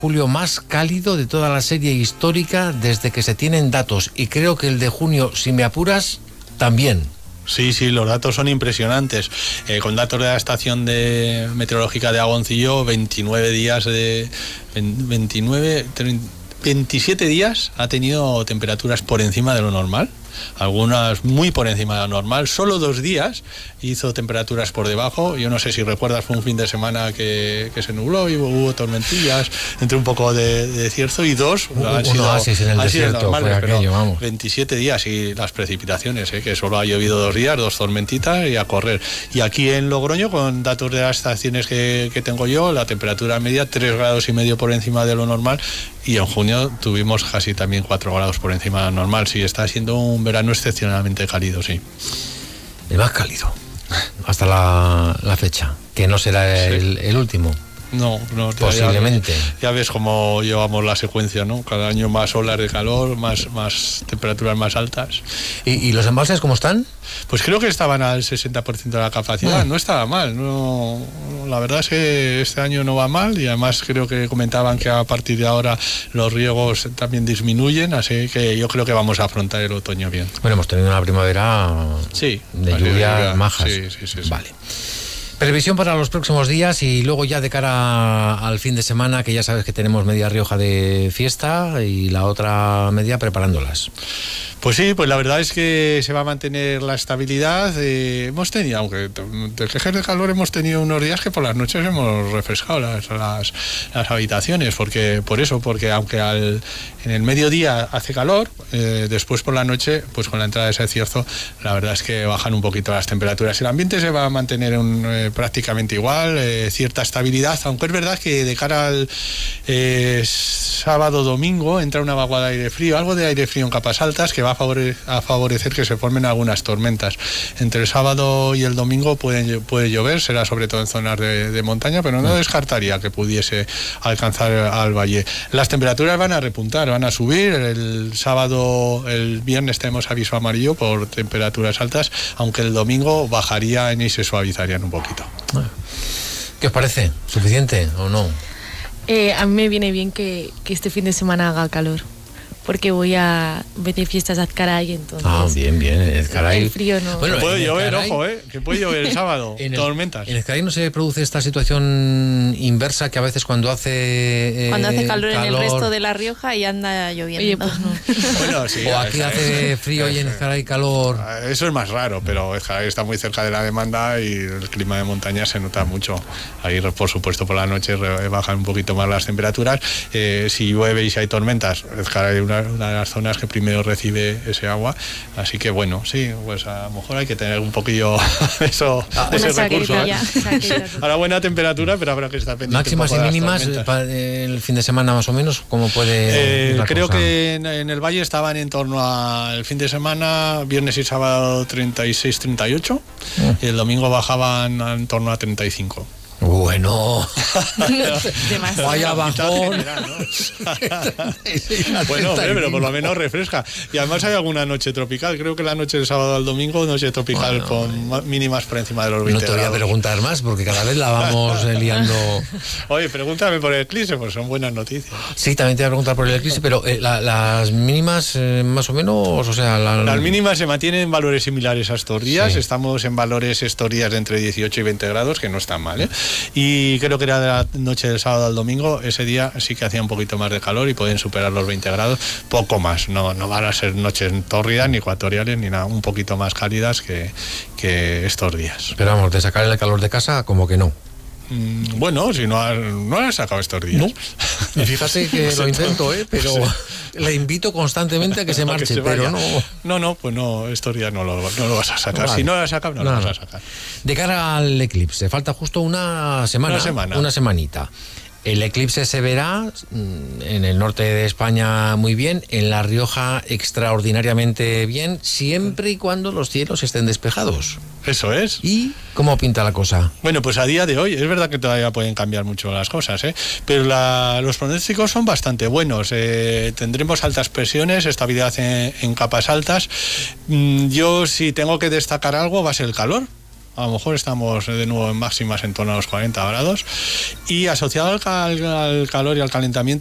julio más cálido de toda la serie histórica desde que se tienen datos, y creo que el de junio, si me apuras, también. Sí, los datos son impresionantes. Con datos de la estación meteorológica de Agoncillo, 27 días ha tenido temperaturas por encima de lo normal. Algunas muy por encima de lo normal. Solo 2 días hizo temperaturas por debajo. Yo no sé si recuerdas, fue un fin de semana que se nubló y hubo tormentillas, entre un poco de cierzo, y 2 han sido normales, pero aquello, 27 días y las precipitaciones, que solo ha llovido 2 días, 2 tormentitas y a correr. Y aquí en Logroño, con datos de las estaciones que tengo yo, la temperatura media 3,5 grados por encima de lo normal, y en junio tuvimos casi también 4 grados por encima de lo normal. Sí, está siendo un verano excepcionalmente cálido, sí. El más cálido hasta la fecha, que no será el último. No, posiblemente. Ya ves cómo llevamos la secuencia, ¿no? Cada año más olas de calor, más temperaturas más altas. ¿Y los embalses cómo están? Pues creo que estaban al 60% de la capacidad. No estaba mal. No, la verdad es que este año no va mal, y además creo que comentaban que a partir de ahora los riegos también disminuyen, así que yo creo que vamos a afrontar el otoño bien. Bueno, hemos tenido una primavera de lluvias majas. Sí. Vale. Previsión para los próximos días, y luego ya de cara al fin de semana, que ya sabes que tenemos media Rioja de fiesta y la otra media preparándolas. Pues sí, pues la verdad es que se va a mantener la estabilidad. Hemos tenido, aunque de quejes de calor, hemos tenido unos días que por las noches hemos refrescado las habitaciones, porque aunque en el mediodía hace calor, después por la noche, pues con la entrada de ese cierzo, la verdad es que bajan un poquito las temperaturas. El ambiente se va a mantener prácticamente igual, cierta estabilidad, aunque es verdad que de cara al sábado-domingo entra una vaguada de aire frío, algo de aire frío en capas altas, que va a favorecer que se formen algunas tormentas. Entre el sábado y el domingo puede llover, será sobre todo en zonas de montaña, pero no descartaría que pudiese alcanzar al valle. Las temperaturas van a repuntar, van a subir. El viernes tenemos aviso amarillo por temperaturas altas, aunque el domingo bajarían y se suavizarían un poquito. ¿Qué os parece? ¿Suficiente o no? A mí me viene bien que este fin de semana haga calor, porque voy a ver de fiestas a Azcaray, entonces... bien, Azcaray. El frío no... Bueno, puede llover, ojo, que puede llover el sábado, tormentas. En Azcaray no se produce esta situación inversa, que a veces cuando hace calor en el resto de La Rioja y anda lloviendo. Oye, pues no. Bueno, sí, o aquí hace frío y en Azcaray calor. Eso es más raro, pero Azcaray está muy cerca de la demanda y el clima de montaña se nota mucho. Ahí, por supuesto, por la noche bajan un poquito más las temperaturas. Si llueve y si hay tormentas, Azcaray una de las zonas que primero recibe ese agua, así que bueno, sí, pues a lo mejor hay que tener un poquillo ese recurso. Ahora buena temperatura, pero habrá que estar pendiente. Máximas y mínimas para el fin de semana más o menos, ¿cómo puede? Creo que en el valle estaban en torno al fin de semana, viernes y sábado 36-38, y el domingo bajaban en torno a 35. Bueno, vaya bajón. Bueno, hombre, pero por lo menos refresca. Y además hay alguna noche tropical. Creo que la noche del sábado al domingo, noche tropical con mínimas por encima de los 20 grados. No te voy a preguntar más, porque cada vez la vamos liando. Oye, pregúntame por el eclipse, pues son buenas noticias. Sí, también te voy a preguntar por el eclipse, pero las mínimas más o menos, o sea... Las mínimas se mantienen en valores similares a estos días. Sí. Estamos en valores estos días de entre 18 y 20 grados, que no están mal, Y creo que era de la noche del sábado al domingo, ese día sí que hacía un poquito más de calor y pueden superar los 20 grados, poco más, no van a ser noches tórridas ni ecuatoriales ni nada, un poquito más cálidas que estos días. Pero vamos, de sacar el calor de casa, como que no. Bueno, si no has sacado estos días. No. Y fíjate que lo intento, pero le invito constantemente a que se marche, pero no. No, pues no, estos días no lo vas a sacar. Vale. Si no lo has sacado, no lo vas a sacar. De cara al eclipse, falta justo una semanita. El eclipse se verá en el norte de España muy bien, en La Rioja extraordinariamente bien, siempre y cuando los cielos estén despejados. Eso es. ¿Y cómo pinta la cosa? Bueno, pues a día de hoy, es verdad que todavía pueden cambiar mucho las cosas, pero los pronósticos son bastante buenos. Tendremos altas presiones, estabilidad en capas altas. Yo, si tengo que destacar algo, va a ser el calor. a lo mejor estamos de nuevo en máximas en torno a los 40 grados. Y asociado al calor y al calentamiento